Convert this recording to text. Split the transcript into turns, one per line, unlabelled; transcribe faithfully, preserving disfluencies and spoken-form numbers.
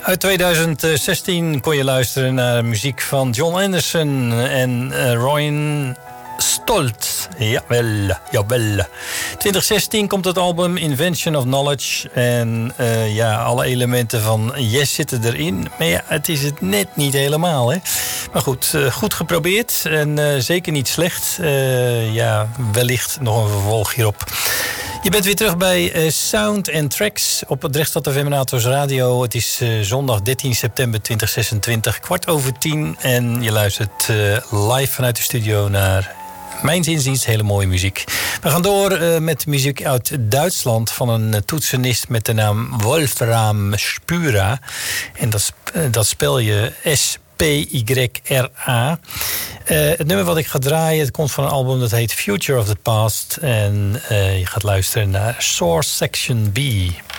Uit twintig zestien kon je luisteren naar muziek van John Anderson en uh, Ryan Stoltz. Jawel, jawel. twintig zestien komt het album Invention of Knowledge. En uh, ja, alle elementen van Yes zitten erin. Maar ja, het is het net niet helemaal, hè. Maar goed, uh, goed geprobeerd. En uh, zeker niet slecht. Uh, ja, wellicht nog een vervolg hierop. Je bent weer terug bij uh, Sound and Tracks op het Drechtstad F M Nators Radio. Het is uh, zondag dertien september twintig zesentwintig, kwart over tien. En je luistert uh, live vanuit de studio naar, mijns inziens, hele mooie muziek. We gaan door uh, met muziek uit Duitsland van een uh, toetsenist met de naam Wolfram Spura. En dat, uh, dat spel je S P Y R A. Uh, het nummer wat ik ga draaien, het komt van een album dat heet Future of the Past. En uh, je gaat luisteren naar Source Section B.